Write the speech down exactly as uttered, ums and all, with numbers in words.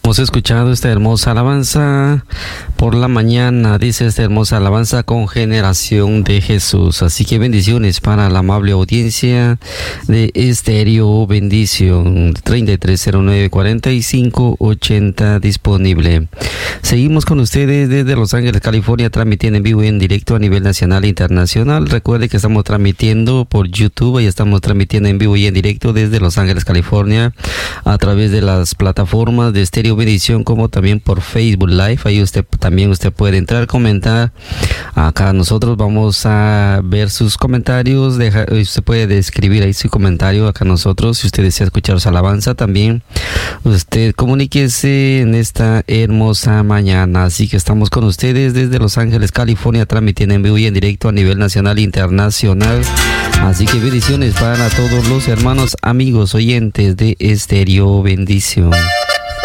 Hemos escuchado esta hermosa alabanza por la mañana, dice esta hermosa alabanza con Generación de Jesús. Así que bendiciones para la amable audiencia de Estéreo Bendición. Treinta y tres cero nueve cuarenta y cinco ochenta disponible. Seguimos con ustedes desde Los Ángeles, California, transmitiendo en vivo y en directo a nivel nacional e internacional. Recuerde que estamos transmitiendo por YouTube y estamos transmitiendo en vivo y en directo desde Los Ángeles, California, a través de las plataformas de Estéreo Bendición, como también por Facebook Live. Ahí usted también usted puede entrar, comentar. Acá nosotros vamos a ver sus comentarios. Deja, usted puede escribir ahí su comentario acá nosotros. Si usted desea escuchar su alabanza, también usted comuníquese en esta hermosa mañana. Así que estamos con ustedes desde Los Ángeles, California, transmitiendo en vivo y en directo a nivel nacional e internacional. Así que bendiciones para todos los hermanos, amigos, oyentes de Estéreo Bendición.